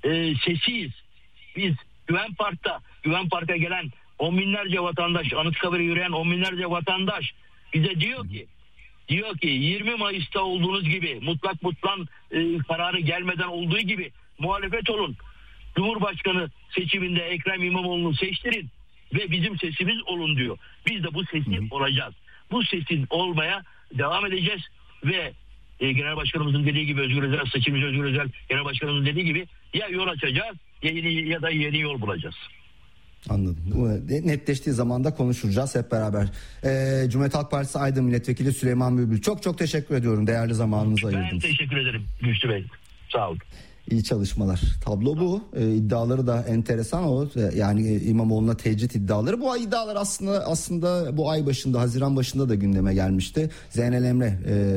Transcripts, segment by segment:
sesiyiz. Biz Güven Park'a gelen on binlerce vatandaş, Anıtkabir'e yürüyen on binlerce vatandaş bize diyor ki 20 Mayıs'ta olduğunuz gibi mutlak kararı gelmeden olduğu gibi muhalefet olun. Cumhurbaşkanı seçiminde Ekrem İmamoğlu'nu seçtirin ve bizim sesimiz olun diyor. Biz de bu sesi olacağız. Bu sesin olmaya devam edeceğiz ve Genel Başkanımızın dediği gibi seçilmiş Özgür Özel Genel Başkanımızın dediği gibi ya yol açacağız ya da yeni yol bulacağız. Anladım. Bu netleştiği zaman da konuşacağız hep beraber. Cumhuriyet Halk Partisi Aydın Milletvekili Süleyman Bülbül. Çok teşekkür ediyorum. Değerli zamanınızı ayırdınız. Ben teşekkür ederim Güçlü Bey. Sağ olun. İyi çalışmalar. Tablo bu. İddiaları da enteresan o. Yani İmamoğlu'na tecrit iddiaları. Bu iddialar aslında bu ay başında, Haziran başında da gündeme gelmişti. Zeynel Emre,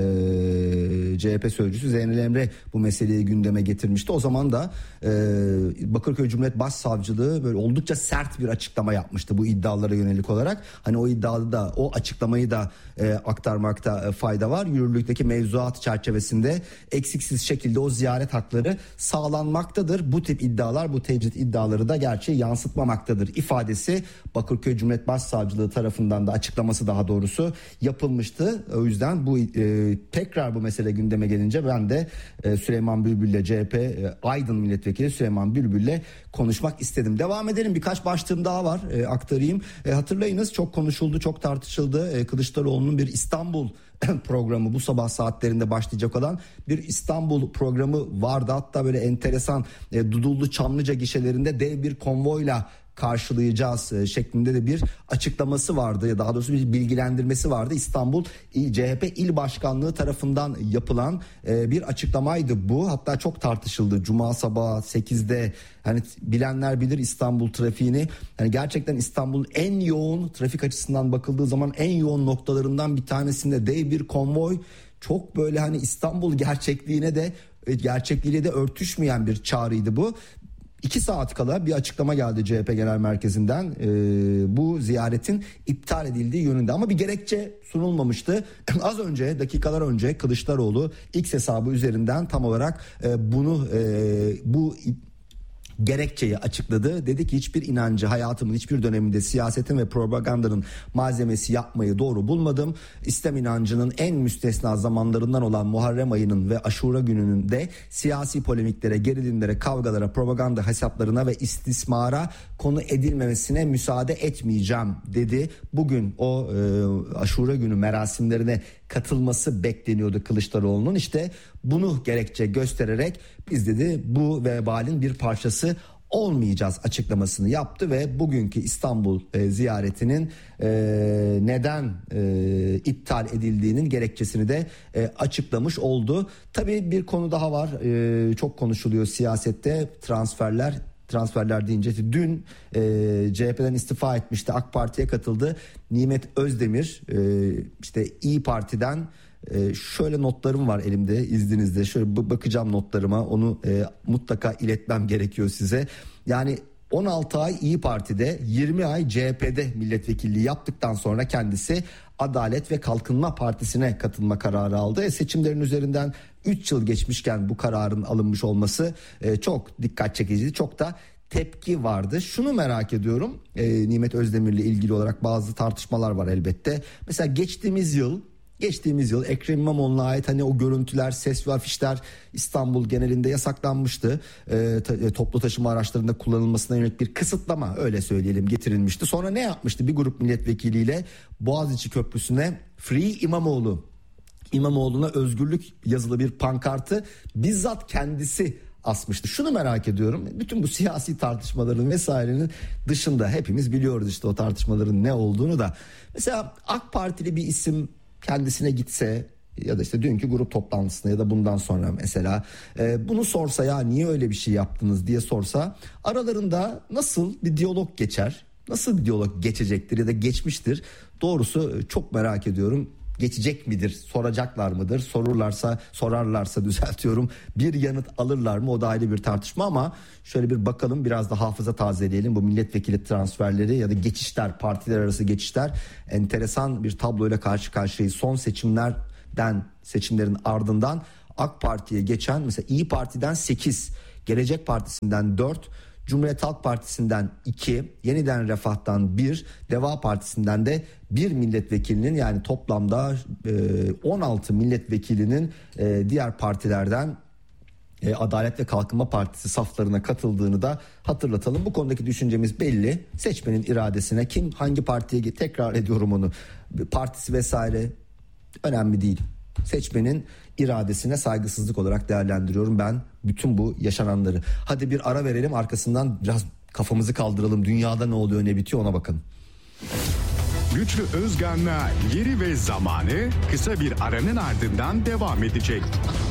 CHP sözcüsü Zeynel Emre bu meseleyi gündeme getirmişti. O zaman da Bakırköy Cumhuriyet Başsavcılığı böyle oldukça sert bir açıklama yapmıştı bu iddialara yönelik olarak. Hani o iddiada da o açıklamayı da aktarmakta fayda var. Yürürlükteki mevzuat çerçevesinde eksiksiz şekilde o ziyaret hakları sağlanmaktadır. Bu tip iddialar, bu tecrit iddiaları da gerçeği yansıtmamaktadır ifadesi Bakırköy Cumhuriyet Başsavcılığı tarafından da açıklaması daha doğrusu yapılmıştı. O yüzden bu tekrar bu mesele gündeme gelince ben de Süleyman Bülbül'le CHP Aydın Milletvekili Süleyman Bülbül'le konuşmak istedim. Devam edelim. Birkaç başlığım daha var. Aktarayım. Hatırlayınız çok konuşuldu, çok tartışıldı. Kılıçdaroğlu'nun bir İstanbul programı bu sabah saatlerinde başlayacak olan bir İstanbul programı vardı. Hatta böyle enteresan Dudullu Çamlıca gişelerinde dev bir konvoyla karşılayacağız şeklinde de bir açıklaması vardı ya daha doğrusu bir bilgilendirmesi vardı. İstanbul CHP İl Başkanlığı tarafından yapılan bir açıklamaydı bu. Hatta çok tartışıldı. Cuma sabahı 8'de hani bilenler bilir İstanbul trafiğini. Yani gerçekten İstanbul'un en yoğun trafik açısından bakıldığı zaman en yoğun noktalarından bir tanesinde dev bir konvoy. Çok böyle hani İstanbul gerçekliğiyle de örtüşmeyen bir çağrıydı bu. 2 saat kala bir açıklama geldi CHP Genel Merkezi'nden bu ziyaretin iptal edildiği yönünde ama bir gerekçe sunulmamıştı. Az önce dakikalar önce Kılıçdaroğlu X hesabı üzerinden tam olarak bu gerekçeyi açıkladı. Dedi ki hiçbir inancı hayatımın hiçbir döneminde siyasetin ve propagandanın malzemesi yapmayı doğru bulmadım. İslam inancının en müstesna zamanlarından olan Muharrem ayının ve Aşura gününün de siyasi polemiklere, gerilimlere, kavgalara, propaganda hesaplarına ve istismara konu edilmemesine müsaade etmeyeceğim dedi. Bugün o Aşura günü merasimlerine katılması bekleniyordu Kılıçdaroğlu'nun. İşte bunu gerekçe göstererek biz dedi bu vebalin bir parçası olmayacağız açıklamasını yaptı ve bugünkü İstanbul ziyaretinin neden iptal edildiğinin gerekçesini de açıklamış oldu. Tabii bir konu daha var, çok konuşuluyor siyasette, transferler deyince dün CHP'den istifa etmişti, AK Parti'ye katıldı Nimet Özdemir. İşte İYİ Parti'den şöyle notlarım var elimde, izninizle şöyle bakacağım notlarıma, onu mutlaka iletmem gerekiyor size. Yani 16 ay İYİ Parti'de, 20 ay CHP'de milletvekilliği yaptıktan sonra kendisi Adalet ve Kalkınma Partisi'ne katılma kararı aldı. Seçimlerin üzerinden 3 yıl geçmişken bu kararın alınmış olması çok dikkat çekiciydi. Çok da tepki vardı. Şunu merak ediyorum, Nimet Özdemir'le ilgili olarak bazı tartışmalar var elbette. Mesela geçtiğimiz yıl Ekrem İmamoğlu'na ait hani o görüntüler, ses ve afişler İstanbul genelinde yasaklanmıştı. Toplu taşıma araçlarında kullanılmasına yönelik bir kısıtlama, öyle söyleyelim, getirilmişti. Sonra ne yapmıştı? Bir grup milletvekiliyle Boğaziçi Köprüsü'ne Free İmamoğlu'na özgürlük yazılı bir pankartı bizzat kendisi asmıştı. Şunu merak ediyorum. Bütün bu siyasi tartışmaların vesairenin dışında hepimiz biliyoruz işte o tartışmaların ne olduğunu da. Mesela AK Partili bir isim kendisine gitse ya da işte dünkü grup toplantısında ya da bundan sonra mesela bunu sorsa, ya niye öyle bir şey yaptınız diye sorsa, aralarında nasıl bir diyalog geçer? Nasıl bir diyalog geçecektir ya da geçmiştir? Doğrusu çok merak ediyorum. Geçecek midir? Soracaklar mıdır? Sorarlarsa düzeltiyorum. Bir yanıt alırlar mı? O da ayrı bir tartışma ama şöyle bir bakalım, biraz da hafıza tazeleyelim. Bu milletvekili transferleri ya da geçişler, partiler arası geçişler, enteresan bir tabloyla karşı karşıyayız. Son seçimlerin ardından AK Parti'ye geçen, mesela İYİ Parti'den 8, Gelecek Partisi'nden 4, Cumhuriyet Halk Partisi'nden 2, Yeniden Refah'tan 1, Deva Partisi'nden de 1 milletvekilinin, yani toplamda 16 milletvekilinin diğer partilerden Adalet ve Kalkınma Partisi saflarına katıldığını da hatırlatalım. Bu konudaki düşüncemiz belli. Seçmenin iradesine, kim hangi partiye, tekrar ediyorum onu, partisi vesaire önemli değil. Seçmenin iradesine saygısızlık olarak değerlendiriyorum ben bütün bu yaşananları. Hadi bir ara verelim, arkasından biraz kafamızı kaldıralım. Dünyada ne oluyor, ne bitiyor, ona bakalım. Güçlü Özgan'la Yeri ve Zamanı kısa bir aranın ardından devam edecek.